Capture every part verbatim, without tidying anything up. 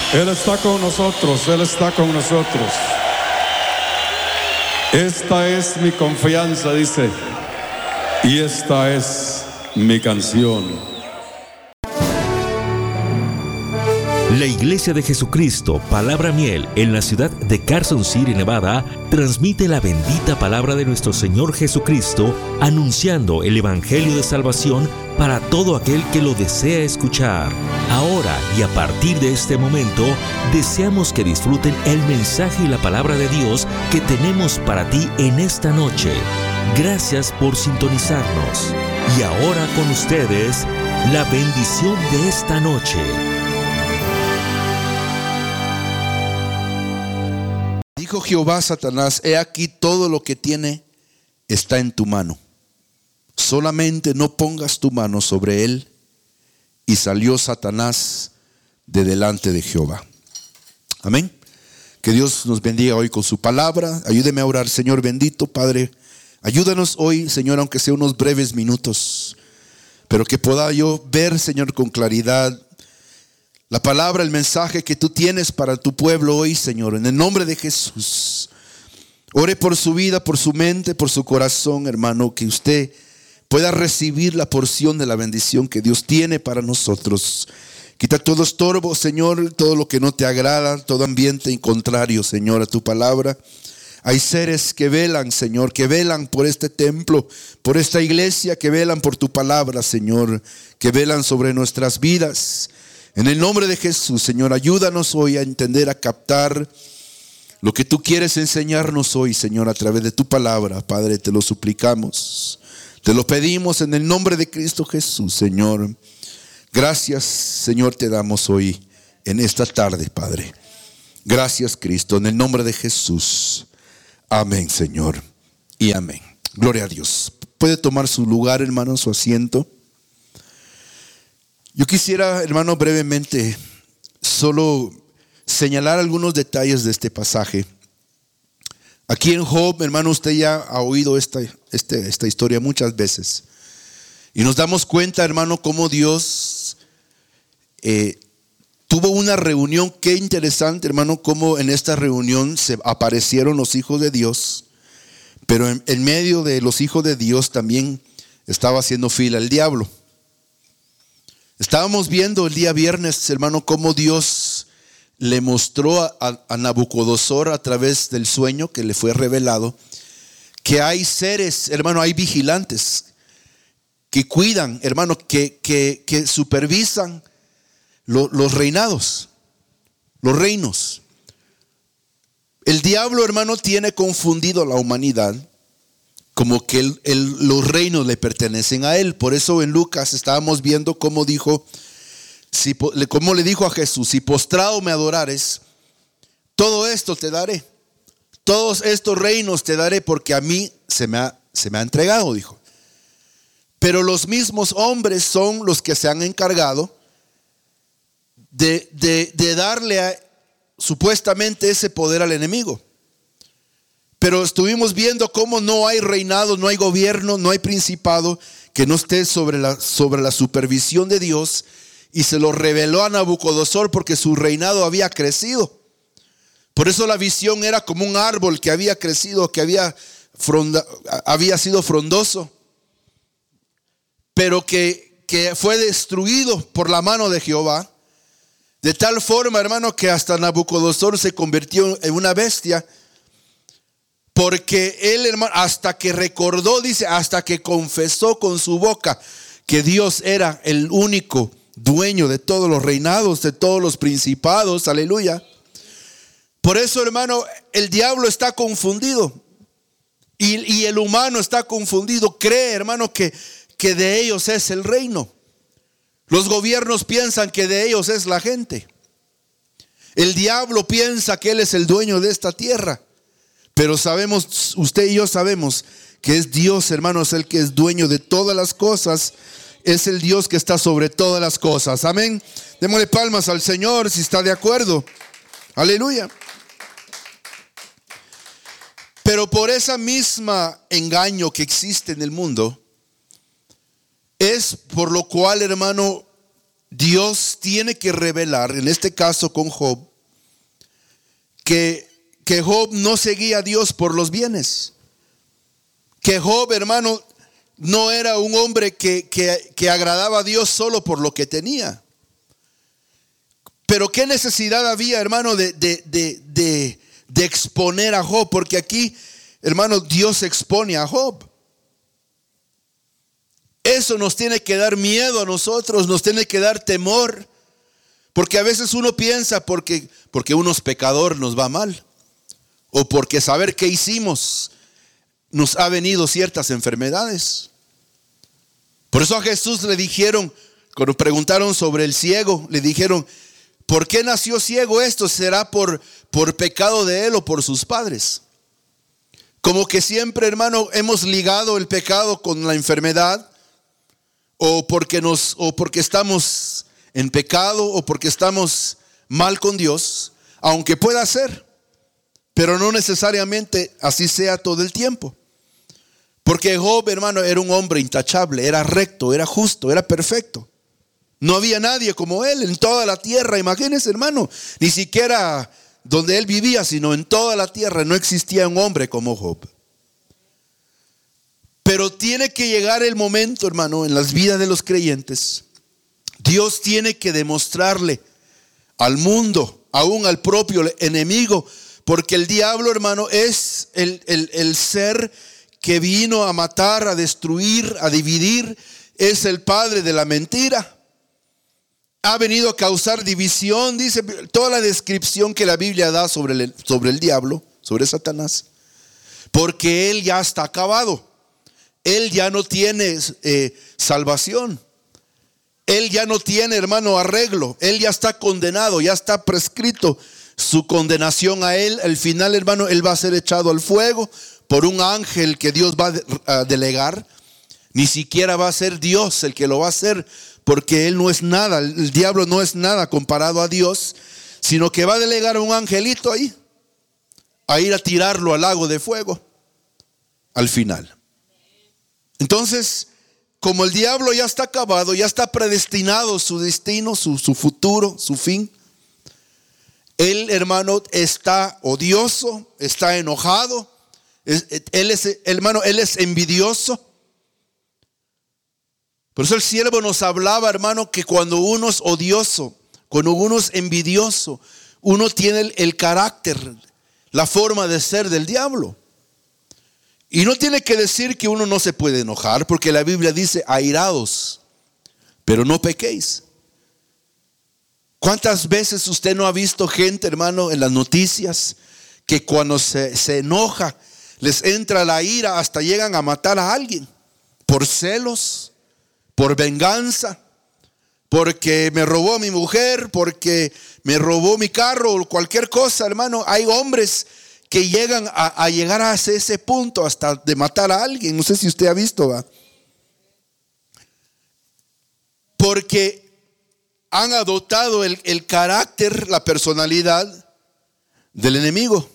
Él está con nosotros, Él está con nosotros. Esta es mi confianza, dice, y esta es mi canción. La Iglesia de Jesucristo, Palabra Miel, en la ciudad de Carson City, Nevada, transmite la bendita palabra de nuestro Señor Jesucristo, anunciando el Evangelio de salvación para todo aquel que lo desea escuchar. Ahora y a partir de este momento, deseamos que disfruten el mensaje y la palabra de Dios que tenemos para ti en esta noche. Gracias por sintonizarnos. Y ahora con ustedes, la bendición de esta noche. Dijo Jehová a Satanás: he aquí, todo lo que tiene está en tu mano. Solamente no pongas tu mano sobre él. Y salió Satanás de delante de Jehová. Amén. Que Dios nos bendiga hoy con su palabra. Ayúdeme a orar. Señor bendito, Padre, ayúdanos hoy, Señor, aunque sea unos breves minutos, pero que pueda yo ver, Señor, con claridad la palabra, el mensaje que tú tienes para tu pueblo hoy, Señor, en el nombre de Jesús. Ore por su vida, por su mente, por su corazón, hermano, que usted pueda recibir la porción de la bendición que Dios tiene para nosotros. Quita todo estorbo, Señor, todo lo que no te agrada, todo ambiente en contrario, Señor, a tu palabra. Hay seres que velan, Señor, que velan por este templo, por esta iglesia, que velan por tu palabra, Señor, que velan sobre nuestras vidas. En el nombre de Jesús, Señor, ayúdanos hoy a entender, a captar lo que tú quieres enseñarnos hoy, Señor, a través de tu palabra. Padre, te lo suplicamos, te lo pedimos en el nombre de Cristo Jesús, Señor. Gracias, Señor, te damos hoy en esta tarde, Padre. Gracias, Cristo, en el nombre de Jesús. Amén, Señor, y amén. Gloria a Dios. Puede tomar su lugar, hermano, su asiento. Yo quisiera, hermano, brevemente solo señalar algunos detalles de este pasaje. Aquí en Job, hermano, usted ya ha oído esta, este, esta historia muchas veces. Y nos damos cuenta, hermano, cómo Dios eh, tuvo una reunión. Qué interesante, hermano, cómo en esta reunión se aparecieron los hijos de Dios. Pero en, en medio de los hijos de Dios también estaba haciendo fila el diablo. Estábamos viendo el día viernes, hermano, cómo Dios le mostró a, a Nabucodonosor a través del sueño que le fue revelado, que hay seres, hermano, hay vigilantes que cuidan, hermano, que, que, que supervisan lo, los reinados, los reinos. El diablo, hermano, tiene confundido a la humanidad como que el, el, los reinos le pertenecen a él. Por eso en Lucas estábamos viendo cómo dijo, si, cómo le dijo a Jesús: si postrado me adorares, todo esto te daré, todos estos reinos te daré, porque a mí se me ha, se me ha entregado, dijo. Pero los mismos hombres son los que se han encargado de, de, de darle a, supuestamente ese poder al enemigo. Pero estuvimos viendo cómo no hay reinado, no hay gobierno, no hay principado que no esté sobre la, sobre la supervisión de Dios. Y se lo reveló a Nabucodonosor porque su reinado había crecido. Por eso la visión era como un árbol que había crecido, que había, fronda, había sido frondoso, pero que, que fue destruido por la mano de Jehová. De tal forma, hermano, que hasta Nabucodonosor se convirtió en una bestia. Porque él, hermano, hasta que recordó, dice, hasta que confesó con su boca que Dios era el único dueño de todos los reinados, de todos los principados, aleluya. Por eso, hermano, el diablo está confundido y, y el humano está confundido. Cree, hermano, que, que de ellos es el reino. Los gobiernos piensan que de ellos es la gente. El diablo piensa que él es el dueño de esta tierra. Pero sabemos, usted y yo sabemos que es Dios, hermanos, el que es dueño de todas las cosas. Es el Dios que está sobre todas las cosas. Amén. Démosle palmas al Señor si está de acuerdo. Aleluya. Pero por esa misma engaño que existe en el mundo, es por lo cual, hermano, Dios tiene que revelar, en este caso con Job, que, que Job no seguía a Dios por los bienes. Que Job, hermano, no era un hombre que, que, que agradaba a Dios solo por lo que tenía. Pero qué necesidad había, hermano, de, de, de, de, de exponer a Job, porque aquí, hermano, Dios expone a Job. Eso nos tiene que dar miedo a nosotros, nos tiene que dar temor, porque a veces uno piensa porque, porque uno es pecador nos va mal, o porque saber qué hicimos nos ha venido ciertas enfermedades. Por eso a Jesús le dijeron, cuando preguntaron sobre el ciego, le dijeron: ¿por qué nació ciego esto? ¿Será por, por pecado de él o por sus padres? Como que siempre, hermano, hemos ligado el pecado con la enfermedad, o porque nos, o porque estamos en pecado, o porque estamos mal con Dios, aunque pueda ser, pero no necesariamente así sea todo el tiempo. Porque Job, hermano, era un hombre intachable, era recto, era justo, era perfecto. No había nadie como él en toda la tierra. Imagínense, hermano, ni siquiera donde él vivía, sino en toda la tierra no existía un hombre como Job. Pero tiene que llegar el momento, hermano, en las vidas de los creyentes. Dios tiene que demostrarle al mundo, aún al propio enemigo, porque el diablo, hermano, es el, el, el ser que vino a matar, a destruir, a dividir. Es el padre de la mentira. Ha venido a causar división, dice toda la descripción que la Biblia da sobre el, sobre el diablo, sobre Satanás, porque él ya está acabado. Él ya no tiene eh, salvación. Él ya no tiene, hermano, arreglo. Él ya está condenado, ya está prescrito su condenación a él. Al final, hermano, él va a ser echado al fuego por un ángel que Dios va a delegar. Ni siquiera va a ser Dios el que lo va a hacer, porque él no es nada, el diablo no es nada comparado a Dios, sino que va a delegar a un angelito ahí, a ir a tirarlo al lago de fuego al final. Entonces, como el diablo ya está acabado, ya está predestinado su destino, su, su futuro, su fin, él, hermano, está odioso, está enojado, él es, hermano, él es envidioso. Por eso el siervo nos hablaba, hermano, que cuando uno es odioso, cuando uno es envidioso, uno tiene el, el carácter, la forma de ser del diablo. Y no tiene que decir que uno no se puede enojar, porque la Biblia dice: airados, pero no pequéis. ¿Cuántas veces usted no ha visto gente, hermano, en las noticias, que cuando se, se enoja, les entra la ira, hasta llegan a matar a alguien por celos, por venganza, porque me robó mi mujer, porque me robó mi carro o cualquier cosa, hermano? Hay hombres que llegan a, a llegar a ese, ese punto hasta de matar a alguien. No sé si usted ha visto, ¿va? Porque han adoptado el, el carácter, la personalidad del enemigo.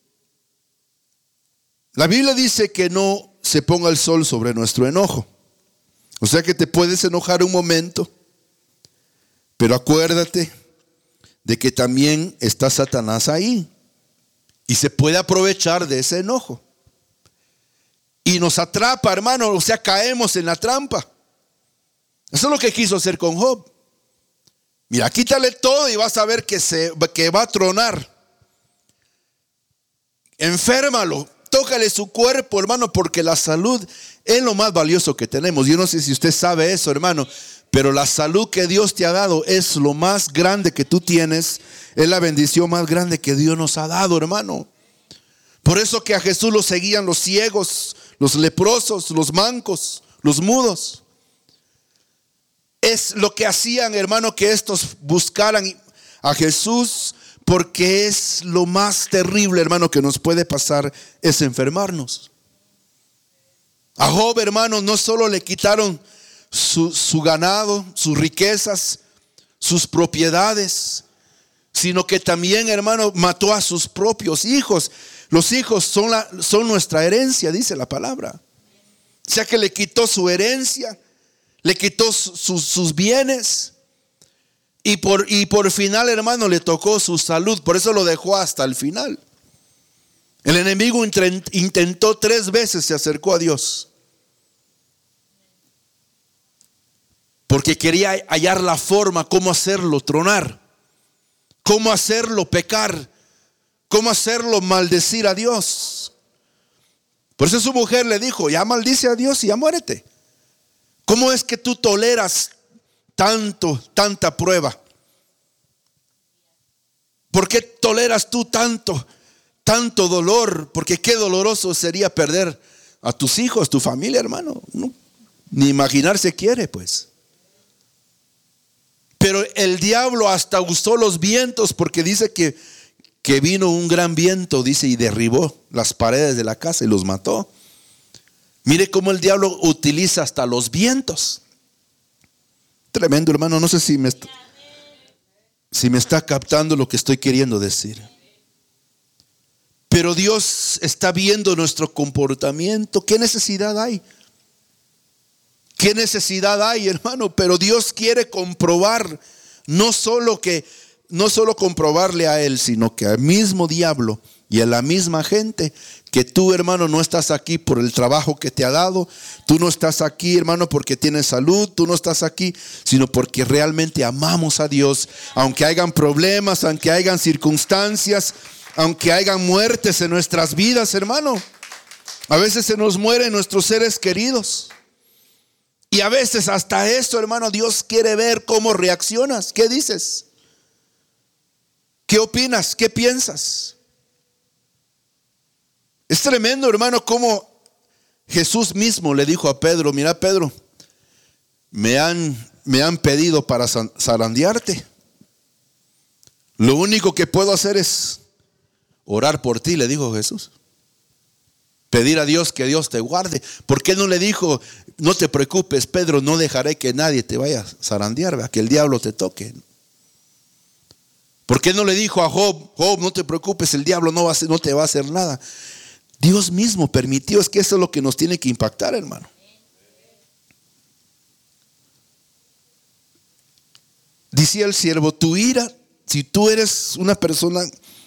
La Biblia dice que no se ponga el sol sobre nuestro enojo. O sea que te puedes enojar un momento, pero acuérdate de que también está Satanás ahí y se puede aprovechar de ese enojo y nos atrapa, hermano. O sea, caemos en la trampa. Eso es lo que quiso hacer con Job. Mira, quítale todo y vas a ver que, se, que va a tronar. Enférmalo, tócale su cuerpo, hermano, porque la salud es lo más valioso que tenemos. Yo no sé si usted sabe eso, hermano, pero la salud que Dios te ha dado es lo más grande que tú tienes. Es la bendición más grande que Dios nos ha dado, hermano. Por eso que a Jesús lo seguían los ciegos, los leprosos, los mancos, los mudos. Es lo que hacían, hermano, que estos buscaran a Jesús, porque es lo más terrible, hermano, que nos puede pasar, es enfermarnos. A Job, hermano, no solo le quitaron su, su ganado, sus riquezas, sus propiedades, sino que también, hermano, mató a sus propios hijos. Los hijos son, la, son nuestra herencia, dice la palabra. O sea que le quitó su herencia, le quitó sus, sus bienes. Y por, y por final, hermano, le tocó su salud. Por eso lo dejó hasta el final. El enemigo intentó tres veces, se acercó a Dios. Porque quería hallar la forma, cómo hacerlo tronar, cómo hacerlo pecar, cómo hacerlo maldecir a Dios. Por eso su mujer le dijo: ya maldice a Dios y ya muérete. ¿Cómo es que tú toleras tanto, tanta prueba? ¿Por qué toleras tú tanto, tanto dolor? Porque qué doloroso sería perder a tus hijos, tu familia, hermano. No, ni imaginarse quiere, pues. Pero el diablo hasta usó los vientos, porque dice que, que vino un gran viento, dice, y derribó las paredes de la casa y los mató. Mire cómo el diablo utiliza hasta los vientos. Tremendo, hermano. No sé si me está, si me está captando lo que estoy queriendo decir. Pero Dios está viendo nuestro comportamiento. ¿Qué necesidad hay? ¿Qué necesidad hay, hermano? Pero Dios quiere comprobar, no solo que, no solo comprobarle a Él, sino que al mismo diablo y a la misma gente, que tú, hermano, no estás aquí por el trabajo que te ha dado. Tú no estás aquí, hermano, porque tienes salud. Tú no estás aquí, sino porque realmente amamos a Dios. Aunque hayan problemas, aunque hayan circunstancias, aunque hayan muertes en nuestras vidas, hermano. A veces se nos mueren nuestros seres queridos. Y a veces hasta esto, hermano, Dios quiere ver cómo reaccionas. ¿Qué dices? ¿Qué opinas? ¿Qué piensas? Es tremendo, hermano, cómo Jesús mismo le dijo a Pedro: mira, Pedro, me han, me han pedido para zarandearte. Lo único que puedo hacer es orar por ti, le dijo Jesús. Pedir a Dios que Dios te guarde. ¿Por qué no le dijo: no te preocupes, Pedro, no dejaré que nadie te vaya a zarandear, ¿verdad? Que el diablo te toque? ¿Por qué no le dijo a Job: Job, no te preocupes, el diablo no, va a hacer, no te va a hacer nada? Dios mismo permitió. Es que eso es lo que nos tiene que impactar, hermano. Decía el siervo: tu ira, si tú eres una persona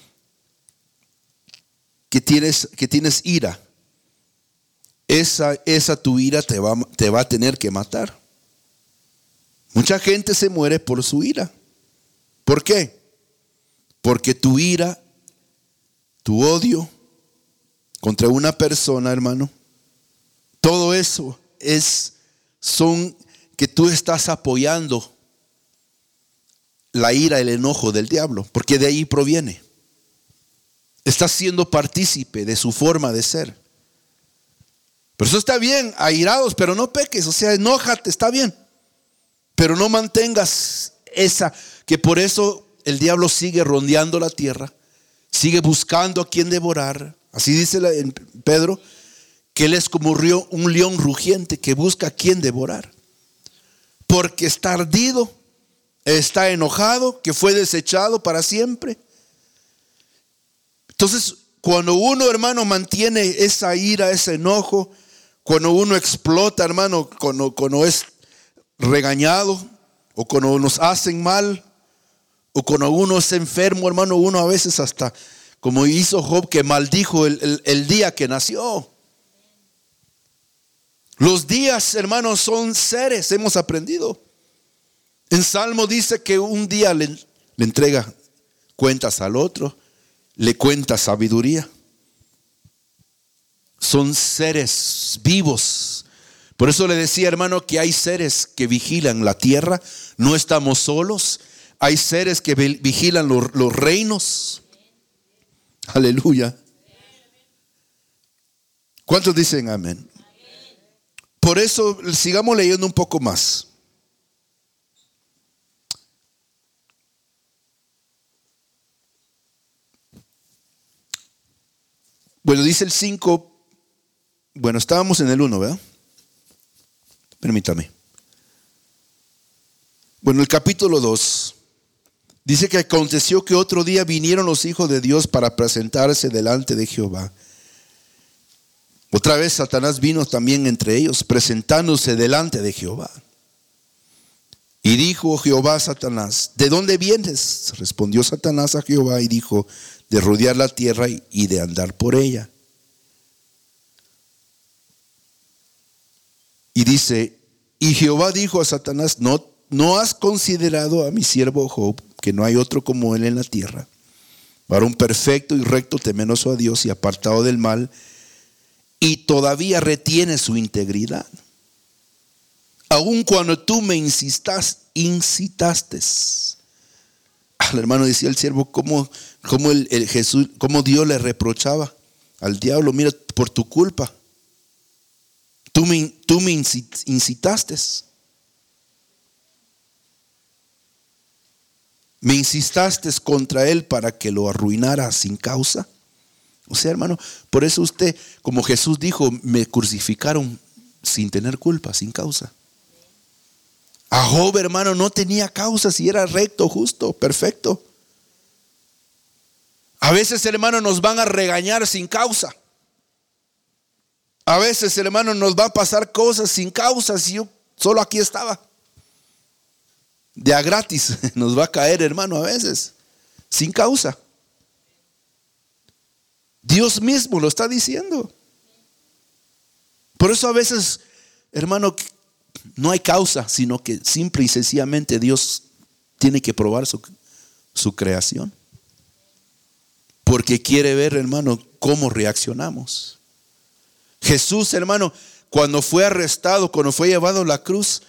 que tienes, que tienes ira, esa, esa tu ira te va, te va a tener que matar. Mucha gente se muere por su ira. ¿Por qué? Porque tu ira, tu odio contra una persona, hermano, todo eso es, son que tú estás apoyando la ira, el enojo del diablo, porque de ahí proviene. Estás siendo partícipe de su forma de ser. Pero eso está bien, airados, pero no peques. O sea, enójate, está bien, pero no mantengas esa, que por eso el diablo sigue rondeando la tierra, sigue buscando a quien devorar. Así dice Pedro, que él es como un león rugiente que busca a quien devorar, porque está ardido, está enojado, que fue desechado para siempre. Entonces, cuando uno, hermano, mantiene esa ira, ese enojo, cuando uno explota, hermano, cuando, cuando es regañado, o cuando nos hacen mal, o cuando uno es enfermo, hermano, uno a veces hasta, como hizo Job, que maldijo el, el, el día que nació. Los días, hermanos, son seres, hemos aprendido. En Salmo dice que un día le, le entrega cuentas al otro, le cuenta sabiduría. Son seres vivos. Por eso le decía, hermano, que hay seres que vigilan la tierra. No estamos solos. Hay seres que vigilan los, los reinos. Aleluya. ¿Cuántos dicen amén? Por eso sigamos leyendo un poco más. Bueno, dice el cinco. Bueno, estábamos en el uno, ¿verdad? Permítame. Bueno, el capítulo dos dice que aconteció que otro día vinieron los hijos de Dios para presentarse delante de Jehová. Otra vez Satanás vino también entre ellos, presentándose delante de Jehová. Y dijo Jehová a Satanás: ¿de dónde vienes? Respondió Satanás a Jehová y dijo: de rodear la tierra y de andar por ella. Y dice: y Jehová dijo a Satanás: ¿No, no has considerado a mi siervo Job, que no hay otro como él en la tierra, varón perfecto y recto, temeroso a Dios y apartado del mal, y todavía retiene su integridad? Aun cuando tú me insistas, incitaste. Al hermano decía el siervo, cómo, cómo el, el Jesús, cómo Dios le reprochaba al diablo: mira, por tu culpa, tú me, tú me incitaste. Me incitaste contra él para que lo arruinara sin causa. O sea, hermano, por eso usted, como Jesús dijo, me crucificaron sin tener culpa, sin causa. A Job, hermano, no tenía causa si era recto, justo, perfecto. A veces, hermano, nos van a regañar sin causa. A veces, hermano, nos va a pasar cosas sin causa si yo solo aquí estaba. De a gratis nos va a caer, hermano, a veces, sin causa. Dios mismo lo está diciendo. Por eso a veces, hermano, no hay causa, sino que simple y sencillamente Dios tiene que probar su, su creación. Porque quiere ver, hermano, cómo reaccionamos. Jesús, hermano, cuando fue arrestado, cuando fue llevado a la cruz,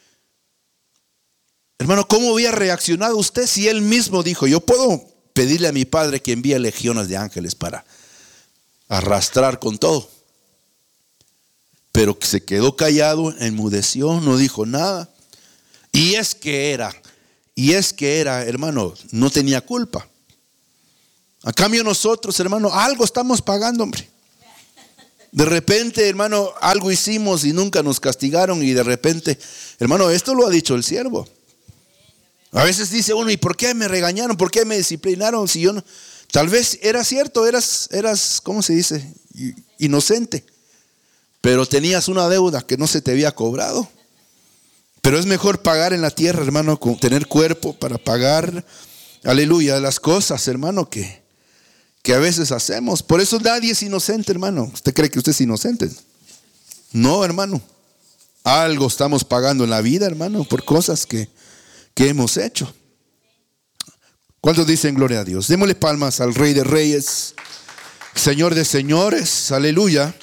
hermano, ¿cómo había reaccionado usted si él mismo dijo: yo puedo pedirle a mi Padre que envíe legiones de ángeles para arrastrar con todo? Pero que se quedó callado, enmudeció, no dijo nada. Y es que era, y es que era, hermano, no tenía culpa. A cambio nosotros, hermano, algo estamos pagando, hombre. De repente, hermano, algo hicimos y nunca nos castigaron, y de repente, hermano, esto lo ha dicho el siervo. A veces dice uno: ¿y por qué me regañaron? ¿Por qué me disciplinaron? Si yo no, tal vez era cierto, eras, eras, ¿cómo se dice? Inocente. Pero tenías una deuda que no se te había cobrado. Pero es mejor pagar en la tierra, hermano, con tener cuerpo para pagar, aleluya, las cosas, hermano, que, que a veces hacemos. Por eso nadie es inocente, hermano. ¿Usted cree que usted es inocente? No, hermano. Algo estamos pagando en la vida, hermano, por cosas que, que hemos hecho. ¿Cuántos dicen gloria a Dios? Démosle palmas al Rey de Reyes, Señor de Señores, aleluya.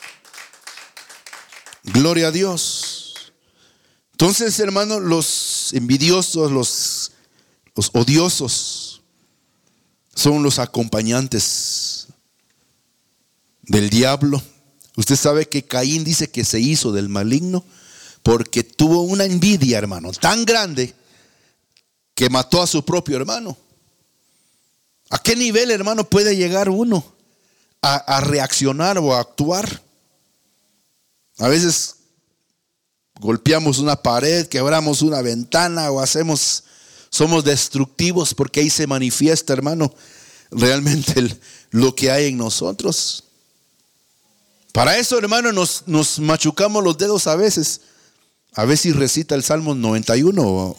Gloria a Dios. Entonces, hermano, los envidiosos, los, los odiosos son los acompañantes del diablo. Usted sabe que Caín dice que se hizo del maligno porque tuvo una envidia, hermano, tan grande que mató a su propio hermano. ¿A qué nivel, hermano, puede llegar uno a, a reaccionar o a actuar? A veces golpeamos una pared, quebramos una ventana o hacemos, somos destructivos porque ahí se manifiesta, hermano, realmente el, lo que hay en nosotros. Para eso, hermano, nos, nos machucamos los dedos a veces. A ver si recita el Salmo noventa y uno o,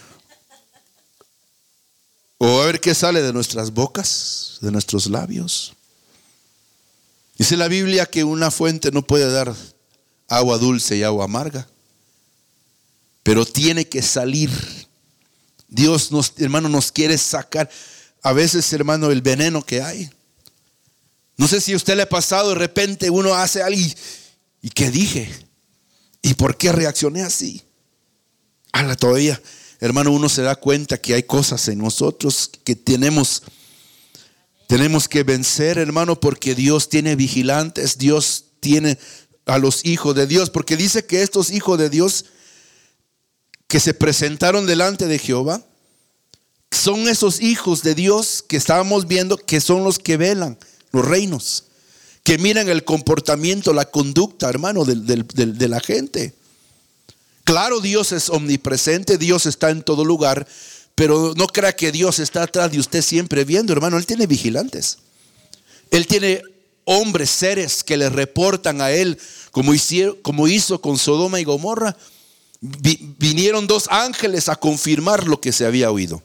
o a ver qué sale de nuestras bocas, de nuestros labios. Dice la Biblia que una fuente no puede dar agua dulce y agua amarga, pero tiene que salir. Dios nos, hermano, nos quiere sacar a veces, hermano, el veneno que hay. No sé si a usted le ha pasado, de repente uno hace algo y, ¿y qué dije? ¿Y por qué reaccioné así? Ahora todavía, hermano, uno se da cuenta que hay cosas en nosotros que tenemos tenemos que vencer, hermano, porque Dios tiene vigilantes. Dios tiene a los hijos de Dios, porque dice que estos hijos de Dios que se presentaron delante de Jehová son esos hijos de Dios que estábamos viendo, que son los que velan los reinos, que miran el comportamiento, la conducta, hermano, de, de, de, de la gente. Claro, Dios es omnipresente, Dios está en todo lugar, pero no crea que Dios está atrás de usted siempre viendo, hermano. Él tiene vigilantes. Él tiene hombres, seres que le reportan a él, como, hicieron, como hizo con Sodoma y Gomorra. Vi, vinieron dos ángeles a confirmar lo que se había oído.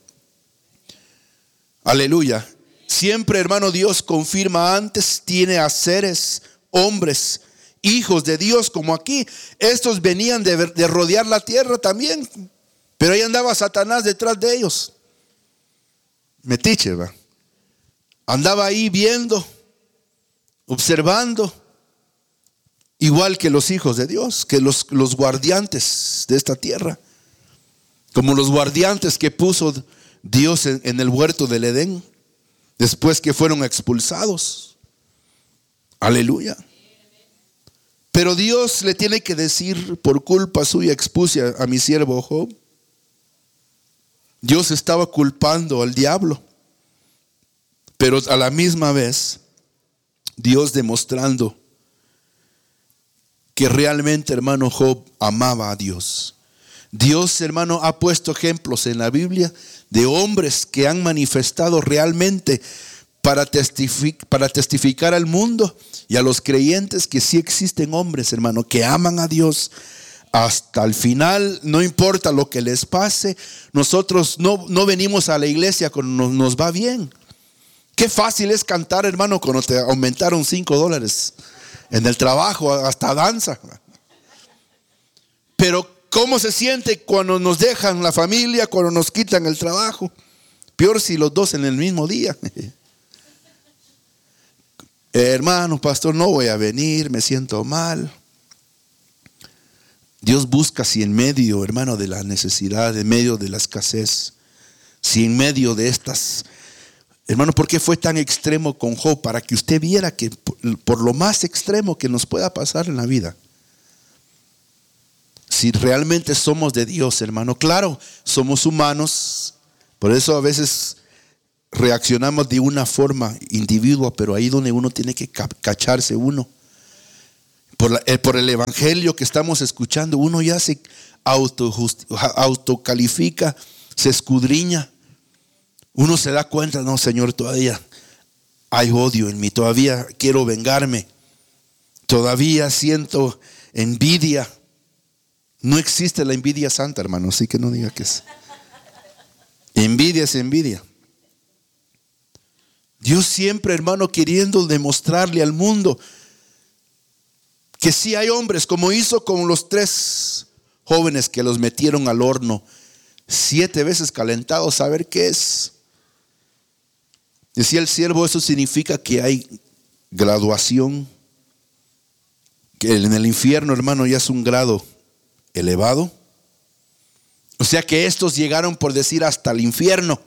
Aleluya. Siempre, hermano, Dios confirma antes, tiene a seres, hombres, hijos de Dios como aquí. Estos venían de, de rodear la tierra también, pero ahí andaba Satanás detrás de ellos. Metiche, va. Andaba ahí viendo, observando, igual que los hijos de Dios, que los, los guardiantes de esta tierra, como los guardiantes que puso Dios en, en el huerto del Edén, después que fueron expulsados. Aleluya. Pero Dios le tiene que decir, por culpa suya expuse a, a mi siervo Job. Dios estaba culpando al diablo, pero a la misma vez Dios demostrando que realmente, hermano, Job amaba a Dios. Dios, hermano, ha puesto ejemplos en la Biblia de hombres que han manifestado realmente para testific- para testificar al mundo y a los creyentes que sí existen hombres, hermano, que aman a Dios hasta el final. No importa lo que les pase. Nosotros no, no venimos a la iglesia cuando nos, nos va bien. Qué fácil es cantar, hermano, cuando te aumentaron cinco dólares en el trabajo, hasta danza. Pero ¿cómo se siente cuando nos dejan la familia, cuando nos quitan el trabajo? Peor si los dos en el mismo día. eh, hermano, pastor, no voy a venir, me siento mal. Dios busca si en medio, hermano, de la necesidad, en medio de la escasez, si en medio de estas, hermano, ¿por qué fue tan extremo con Job? Para que usted viera que por, por lo más extremo que nos pueda pasar en la vida, si realmente somos de Dios, hermano, claro, somos humanos, por eso a veces reaccionamos de una forma individua, pero ahí donde uno tiene que cacharse uno. Por, la, eh, por el evangelio que estamos escuchando, uno ya se auto, autocalifica, se escudriña. Uno se da cuenta, no, Señor, todavía hay odio en mí, todavía quiero vengarme, todavía siento envidia. No existe la envidia santa, hermano, así que no diga que es. Envidia es envidia. Dios siempre, hermano, queriendo demostrarle al mundo que sí hay hombres, como hizo con los tres jóvenes que los metieron al horno siete veces calentados, a ver qué es. Decía el siervo, eso significa que hay graduación, que en el infierno, hermano, ya es un grado elevado. O sea que estos llegaron, por decir, hasta el infierno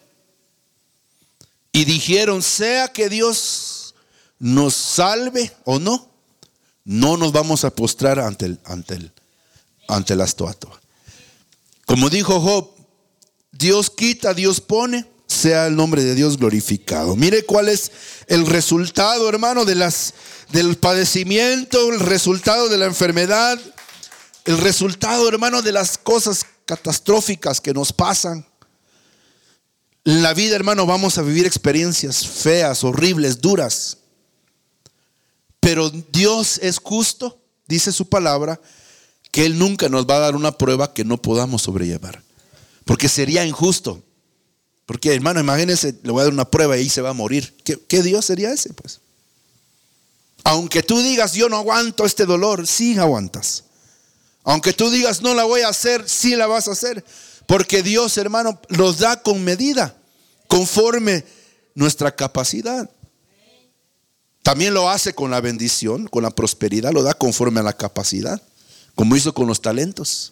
y dijeron, sea que Dios nos salve o no, no nos vamos a postrar ante el, ante el, ante la estatua. Como dijo Job, Dios quita, Dios pone, sea el nombre de Dios glorificado. Mire cuál es el resultado, hermano, de las, del padecimiento, el resultado de la enfermedad, el resultado, hermano, de las cosas catastróficas que nos pasan. En la vida, hermano, vamos a vivir experiencias feas, horribles, duras. Pero Dios es justo, dice su palabra, que Él nunca nos va a dar una prueba que no podamos sobrellevar. Porque sería injusto. Porque, hermano, imagínense, le voy a dar una prueba y ahí se va a morir. ¿Qué, qué Dios sería ese, pues? Aunque tú digas, yo no aguanto este dolor, sí aguantas. Aunque tú digas, no la voy a hacer, sí la vas a hacer. Porque Dios, hermano, los da con medida, conforme nuestra capacidad. También lo hace con la bendición, con la prosperidad, lo da conforme a la capacidad, como hizo con los talentos.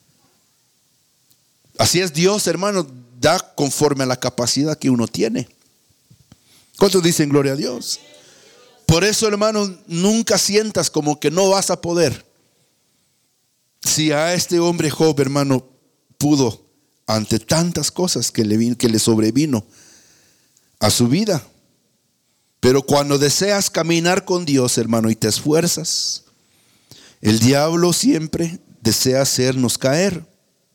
Así es Dios, hermano, da conforme a la capacidad que uno tiene. ¿Cuántos dicen gloria a Dios? Por eso, hermano, nunca sientas como que no vas a poder. Si a este hombre Job, hermano, pudo ante tantas cosas que le, que le sobrevino a su vida. Pero cuando deseas caminar con Dios, hermano, y te esfuerzas, el diablo siempre desea hacernos caer.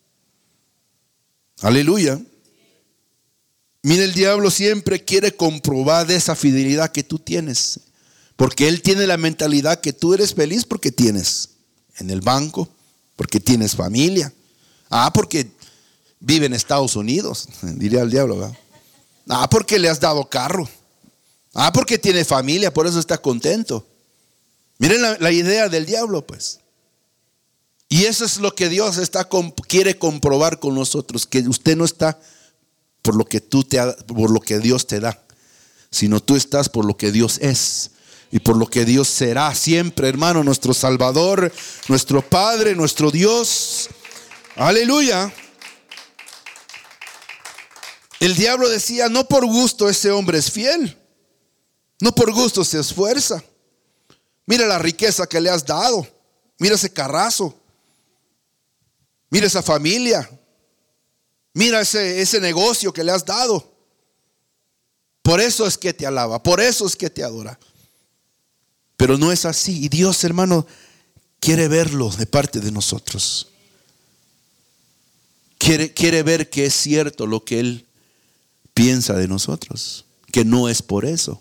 Aleluya. Mira, el diablo siempre quiere comprobar esa fidelidad que tú tienes, porque él tiene la mentalidad que tú eres feliz porque tienes en el banco, porque tienes familia, Ah, porque vive en Estados Unidos, diría el diablo, ¿verdad? Ah, porque le has dado carro. Ah, porque tiene familia, por eso está contento. Miren la, la idea del diablo, pues. Y eso es lo que Dios está, quiere comprobar con nosotros, que usted no está por lo que tú te, por lo que Dios te da, sino tú estás por lo que Dios es y por lo que Dios será siempre, hermano, nuestro Salvador, nuestro Padre, nuestro Dios. Aleluya. El diablo decía, no por gusto ese hombre es fiel, no por gusto se esfuerza. Mira la riqueza que le has dado, mira ese carrazo, mira esa familia, mira ese, ese negocio que le has dado. Por eso es que te alaba, por eso es que te adora. Pero no es así. Y Dios, hermano, quiere verlo de parte de nosotros. Quiere, quiere ver que es cierto lo que Él piensa de nosotros, que no es por eso.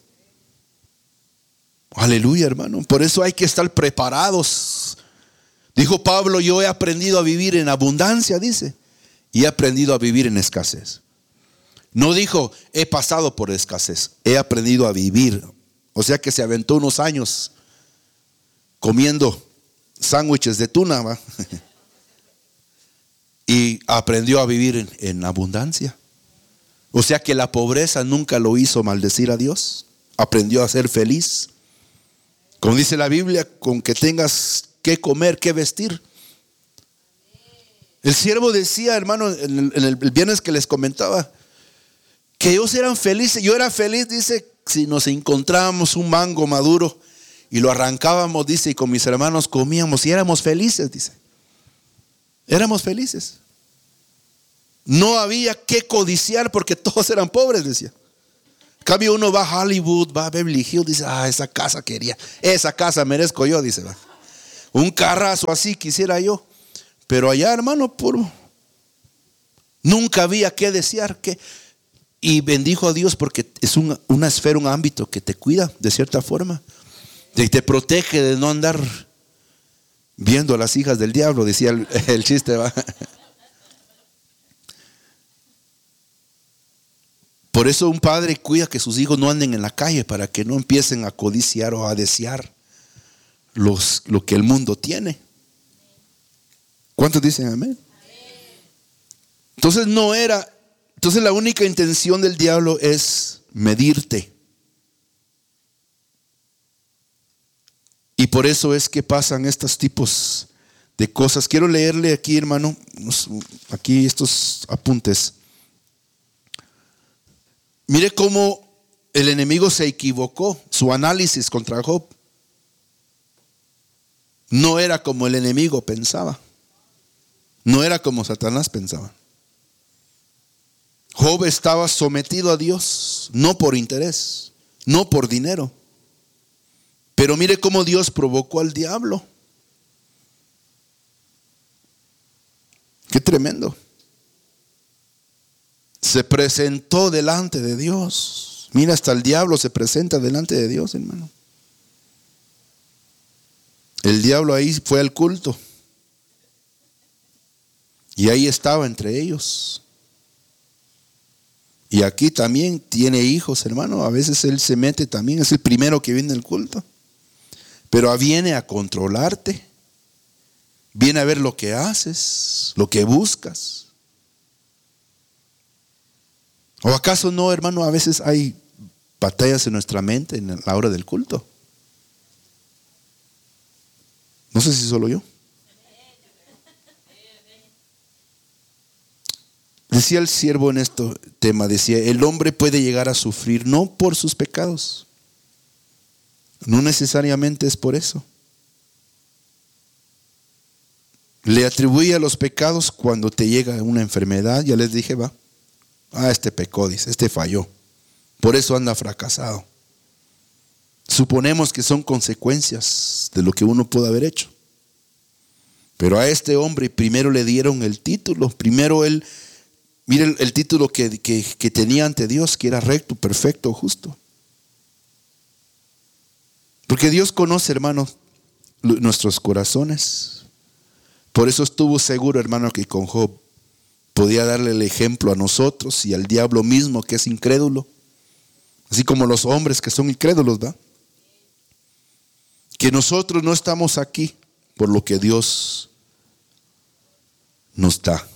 Aleluya, hermano. Por eso hay que estar preparados. Dijo Pablo, yo he aprendido a vivir en abundancia, dice, y he aprendido a vivir en escasez. No dijo, he pasado por escasez, he aprendido a vivir. O sea que se aventó unos años comiendo sándwiches de tuna, ¿va? Y aprendió a vivir en, en abundancia. O sea que la pobreza nunca lo hizo maldecir a Dios. Aprendió a ser feliz. Como dice la Biblia, con que tengas que comer, que vestir. El siervo decía, hermano, en el, en el viernes que les comentaba, que ellos eran felices. Yo era feliz, dice, si nos encontrábamos un mango maduro y lo arrancábamos, dice, y con mis hermanos comíamos y éramos felices, dice. Éramos felices. No había que codiciar porque todos eran pobres, decía. En cambio uno va a Hollywood, va a Beverly Hills, dice, ah, esa casa quería, esa casa merezco yo, dice, va. Un carrazo así quisiera yo. Pero allá, hermano, puro. Nunca había que desear que. Y bendijo a Dios porque es una, una esfera, un ámbito que te cuida de cierta forma. Te, te protege de no andar viendo a las hijas del diablo, decía el, el chiste, ¿va? Por eso un padre cuida que sus hijos no anden en la calle para que no empiecen a codiciar o a desear los, lo que el mundo tiene. ¿Cuántos dicen amén? Entonces no era, entonces la única intención del diablo es medirte. Y por eso es que pasan estos tipos de cosas. Quiero leerle aquí, hermano, aquí estos apuntes. Mire cómo el enemigo se equivocó. Su análisis contra Job no era como el enemigo pensaba. No era como Satanás pensaba. Job estaba sometido a Dios, no por interés, no por dinero. Pero mire cómo Dios provocó al diablo. Qué tremendo. Se presentó delante de Dios. Mira, hasta el diablo se presenta delante de Dios, hermano. El diablo ahí fue al culto. Y ahí estaba entre ellos. Y aquí también tiene hijos, hermano. A veces él se mete también. Es el primero que viene al culto. Pero viene a controlarte. Viene a ver lo que haces, lo que buscas. ¿O acaso no, hermano? A veces hay batallas en nuestra mente en la hora del culto. No sé si solo yo. Decía el siervo en este tema, decía, el hombre puede llegar a sufrir no por sus pecados. No necesariamente es por eso. Le atribuye a los pecados cuando te llega una enfermedad. Ya les dije, va. Ah, este pecó, dice, este falló. Por eso anda fracasado. Suponemos que son consecuencias de lo que uno pudo haber hecho. Pero a este hombre primero le dieron el título. Primero él, mire el, el título que, que, que tenía ante Dios, que era recto, perfecto, justo. Porque Dios conoce, hermanos, nuestros corazones. Por eso estuvo seguro, hermano, que con Job podía darle el ejemplo a nosotros y al diablo mismo, que es incrédulo, así como los hombres que son incrédulos, ¿va? Que nosotros no estamos aquí por lo que Dios nos da.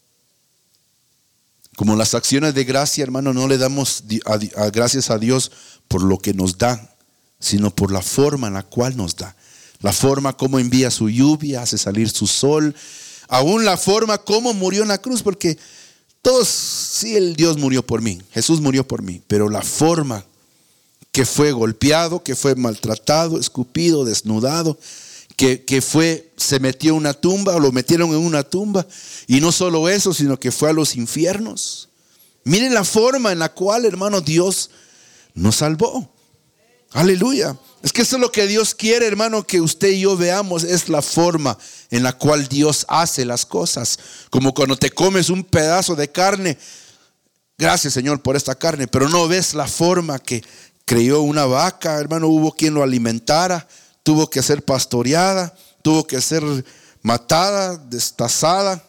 Como las acciones de gracia, hermano, no le damos a, a, gracias a Dios por lo que nos da, sino por la forma en la cual nos da. La forma como envía su lluvia, hace salir su sol, aún la forma como murió en la cruz, porque todos, sí, el Dios murió por mí, Jesús murió por mí, pero la forma que fue golpeado, que fue maltratado, escupido, desnudado, que, que fue, se metió en una tumba, o lo metieron en una tumba, y no solo eso, sino que fue a los infiernos. Miren la forma en la cual, hermano, Dios nos salvó. Aleluya. Es que eso es lo que Dios quiere, hermano, que usted y yo veamos. Es la forma en la cual Dios hace las cosas. Como cuando te comes un pedazo de carne. Gracias, Señor, por esta carne. Pero no ves la forma que crió una vaca, hermano. Hubo quien lo alimentara. Tuvo que ser pastoreada. Tuvo que ser matada, destazada.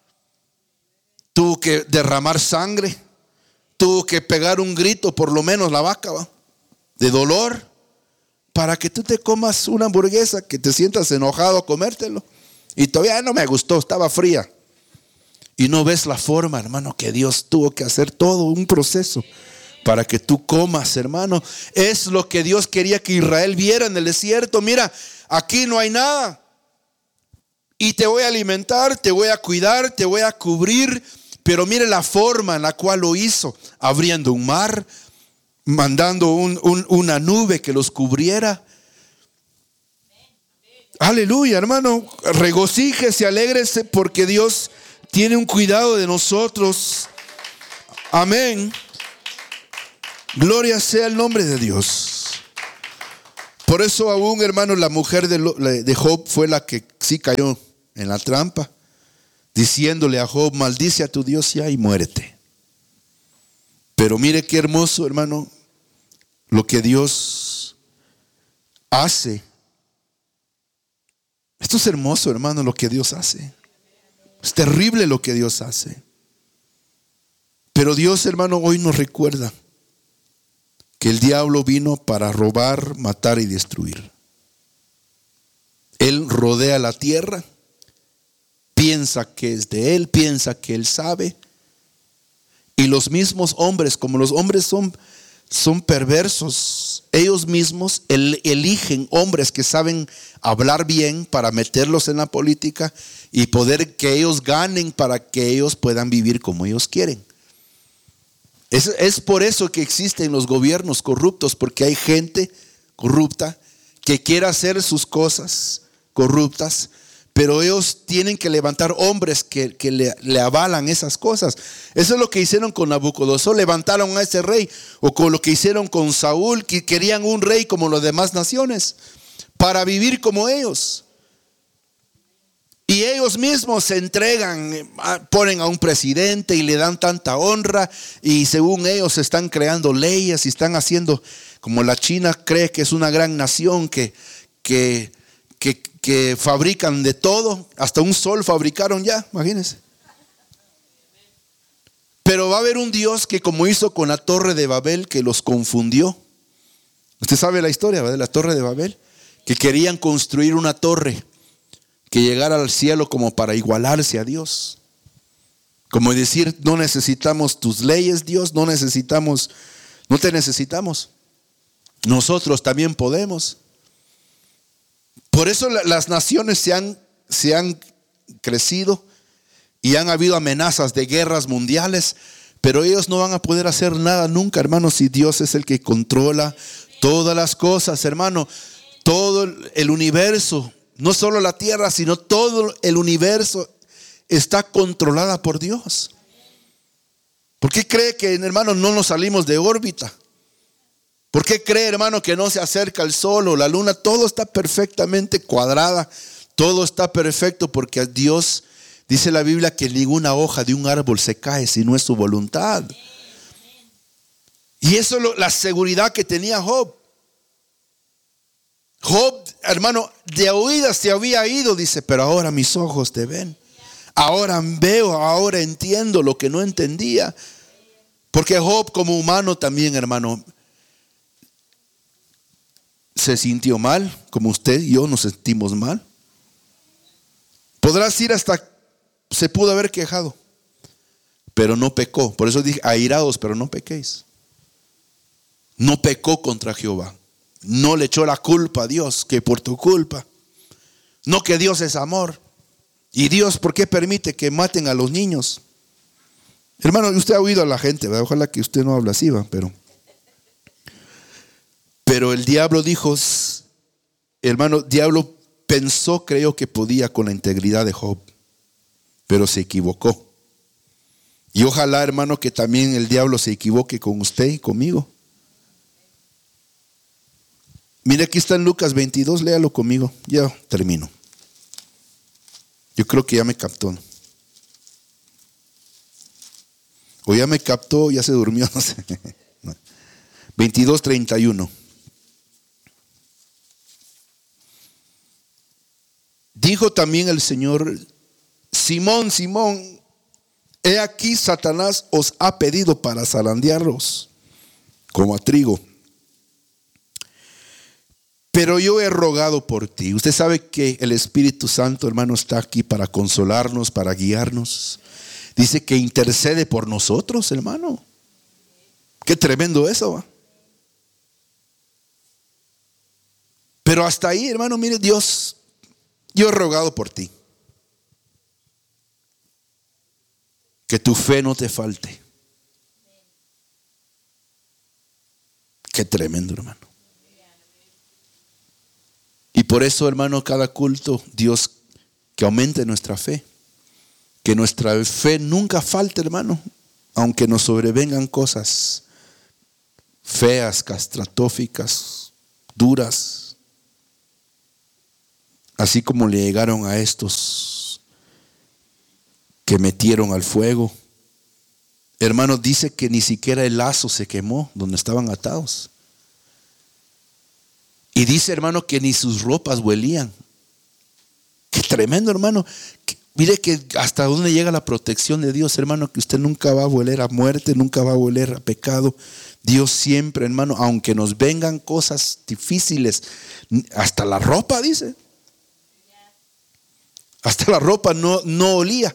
Tuvo que derramar sangre. Tuvo que pegar un grito, por lo menos la vaca, ¿va? De dolor, para que tú te comas una hamburguesa, que te sientas enojado a comértelo, y todavía no me gustó, estaba fría. Y no ves la forma, hermano, que Dios tuvo que hacer todo un proceso para que tú comas, hermano. Es lo que Dios quería que Israel viera en el desierto. Mira, aquí no hay nada, y te voy a alimentar, te voy a cuidar, te voy a cubrir. Pero mire la forma en la cual lo hizo, abriendo un mar, mandando un, un, una nube que los cubriera. Aleluya, hermano. Regocíjese, alégrese, porque Dios tiene un cuidado de nosotros. Amén. Gloria sea el nombre de Dios. Por eso aún, hermano, la mujer de, de Job fue la que sí cayó en la trampa, diciéndole a Job: maldice a tu Dios ya y muérete. Pero mire qué hermoso, hermano, lo que Dios hace. Esto es hermoso, hermano, lo que Dios hace. Es terrible lo que Dios hace. Pero Dios, hermano, hoy nos recuerda que el diablo vino para robar, matar y destruir. Él rodea la tierra, piensa que es de él, piensa que él sabe. Y los mismos hombres, como los hombres son, son perversos, ellos mismos el, eligen hombres que saben hablar bien para meterlos en la política y poder que ellos ganen para que ellos puedan vivir como ellos quieren. Es, es por eso que existen los gobiernos corruptos, porque hay gente corrupta que quiere hacer sus cosas corruptas, pero ellos tienen que levantar hombres que, que le, le avalan esas cosas. Eso es lo que hicieron con Nabucodonosor. Levantaron a ese rey, o con lo que hicieron con Saúl, que querían un rey como las demás naciones para vivir como ellos. Y ellos mismos se entregan, ponen a un presidente y le dan tanta honra, y según ellos están creando leyes y están haciendo, como la China cree que es una gran nación, que, que, que, que fabrican de todo, hasta un sol fabricaron ya, imagínense. Pero va a haber un Dios que, como hizo con la Torre de Babel, que los confundió. Usted sabe la historia, ¿verdad? De la Torre de Babel, que querían construir una torre que llegara al cielo como para igualarse a Dios. Como decir: no necesitamos tus leyes, Dios, no necesitamos, no te necesitamos. Nosotros también podemos. Por eso las naciones se han, se han crecido y han habido amenazas de guerras mundiales, pero ellos no van a poder hacer nada nunca, hermano, si Dios es el que controla todas las cosas, hermano. Todo el universo, no solo la tierra, sino todo el universo está controlada por Dios. ¿Por qué cree que, hermano, no nos salimos de órbita? ¿Por qué cree, hermano, que no se acerca el sol o la luna? Todo está perfectamente cuadrada, todo está perfecto, porque a Dios, dice la Biblia, que ninguna hoja de un árbol se cae si no es su voluntad. Y eso es lo, la seguridad que tenía Job. Job hermano, de oídas te había ido, dice, pero ahora mis ojos te ven. Ahora veo, ahora entiendo lo que no entendía. Porque Job, como humano también, hermano, se sintió mal, como usted y yo nos sentimos mal. Podrás ir hasta, se pudo haber quejado, pero no pecó. Por eso dije, airados, pero no pequéis. No pecó contra Jehová. No le echó la culpa a Dios, que por tu culpa. No, que Dios es amor. Y Dios, ¿por qué permite que maten a los niños? Hermano, usted ha oído a la gente, ¿verdad? Ojalá que usted no habla así, ¿va? Pero, pero el diablo dijo, hermano, diablo pensó, creo que podía con la integridad de Job, pero se equivocó. Y ojalá, hermano, que también el diablo se equivoque con usted y conmigo. Mire, aquí está en Lucas veintidós, léalo conmigo. Ya termino. Yo creo que ya me captó. O ya me captó, ya se durmió, no sé. veintidós, treinta y uno. Dijo también el Señor: Simón, Simón, he aquí Satanás os ha pedido para zarandearos como a trigo. Pero yo he rogado por ti. Usted sabe que el Espíritu Santo, hermano, está aquí para consolarnos, para guiarnos. Dice que intercede por nosotros, hermano. Qué tremendo eso, ¿va? Pero hasta ahí, hermano, mire, Dios, yo he rogado por ti. Que tu fe no te falte. Qué tremendo, hermano. Y por eso, hermano, cada culto, Dios, que aumente nuestra fe. Que nuestra fe nunca falte, hermano. Aunque nos sobrevengan cosas feas, castratóficas, duras. Así como le llegaron a estos que metieron al fuego. Hermano, dice que ni siquiera el lazo se quemó donde estaban atados. Y dice, hermano, que ni sus ropas huelían. Qué tremendo, hermano. Mire que hasta dónde llega la protección de Dios, hermano, que usted nunca va a oler a muerte, nunca va a oler a pecado. Dios siempre, hermano, aunque nos vengan cosas difíciles, hasta la ropa, dice. Hasta la ropa no, no olía.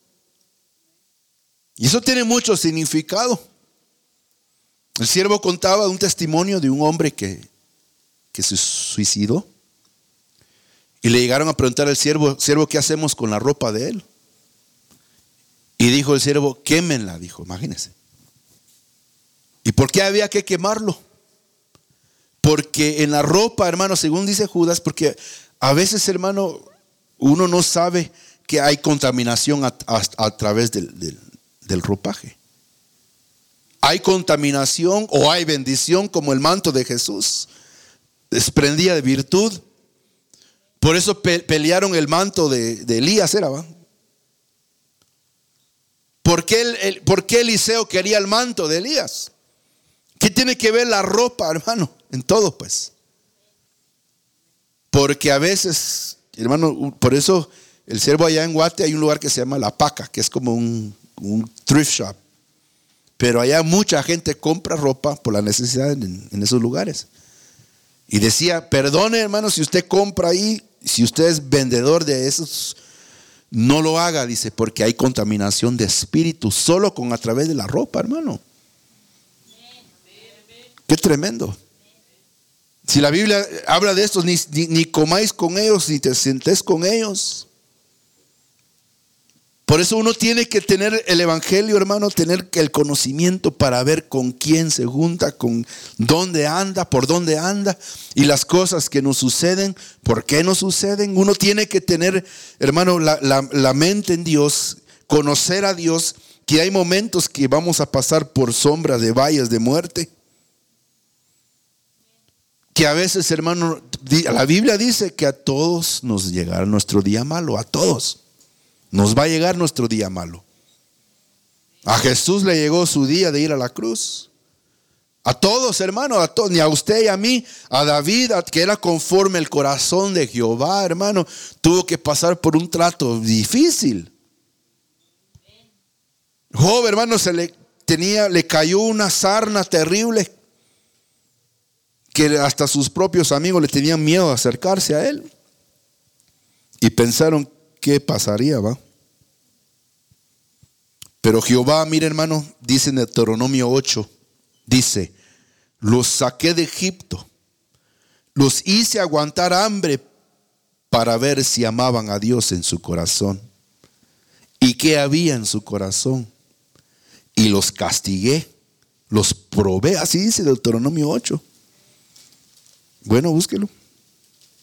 Y eso tiene mucho significado. El siervo contaba un testimonio de un hombre que que se suicidó, y le llegaron a preguntar al siervo: siervo, ¿qué hacemos con la ropa de él? Y dijo el siervo: quémenla, dijo, imagínense. ¿Y por qué había que quemarlo? Porque en la ropa, hermano, según dice Judas, porque a veces, hermano, uno no sabe que hay contaminación a, a, a través del, del, del ropaje. Hay contaminación o hay bendición, como el manto de Jesús desprendía de virtud. Por eso pe- pelearon el manto de, de Elías, ¿era, va? ¿Por qué, el, el, ¿Por qué Eliseo quería el manto de Elías? ¿Qué tiene que ver la ropa, hermano? En todo, pues. Porque a veces, hermano, por eso el siervo allá en Guate hay un lugar que se llama La Paca, que es como un, un thrift shop. Pero allá mucha gente compra ropa por la necesidad en, en esos lugares. Y decía: perdone, hermano, si usted compra ahí, si usted es vendedor de esos, no lo haga, dice, porque hay contaminación de espíritu solo con a través de la ropa, hermano. Qué tremendo. Si la Biblia habla de estos, ni, ni, ni comáis con ellos, ni te sentés con ellos. Por eso uno tiene que tener el evangelio, hermano, tener el conocimiento para ver con quién se junta, con dónde anda, por dónde anda, y las cosas que nos suceden, por qué nos suceden. Uno tiene que tener, hermano, la, la, la mente en Dios, conocer a Dios, que hay momentos que vamos a pasar por sombras de valles de muerte. Que a veces, hermano, la Biblia dice que a todos nos llegará nuestro día malo, a todos. Nos va a llegar nuestro día malo. A Jesús le llegó su día de ir a la cruz. A todos, hermano, a todos, ni a usted y a mí, a David, que era conforme el corazón de Jehová, hermano, tuvo que pasar por un trato difícil. Job, hermano, se le tenía, le cayó una sarna terrible que hasta sus propios amigos le tenían miedo de acercarse a él y pensaron qué pasaría, va. Pero Jehová, mire, hermano, dice en Deuteronomio ocho, dice: los saqué de Egipto, los hice aguantar hambre para ver si amaban a Dios en su corazón y qué había en su corazón, y los castigué, los probé. Así dice Deuteronomio ocho. Bueno, búsquelo.